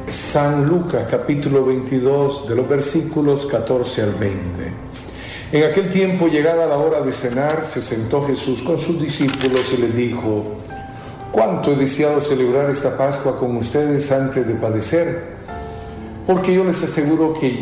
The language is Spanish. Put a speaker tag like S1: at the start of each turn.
S1: San Lucas capítulo 22 de los versículos 14 al 20. En aquel tiempo, llegada la hora de cenar, se sentó Jesús con sus discípulos y les dijo: «¿Cuánto he deseado celebrar esta Pascua con ustedes antes de padecer? Porque yo les aseguro que